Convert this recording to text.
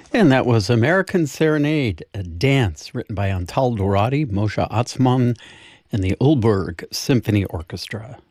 And that was American Serenade, a dance written by Antal Dourati, Moshe Atzmon, and the Oldberg Symphony Orchestra.